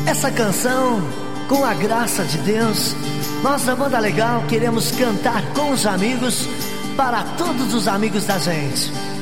Essa canção, com a graça de Deus, nós da Banda Legal queremos cantar com os amigos, para todos os amigos da gente.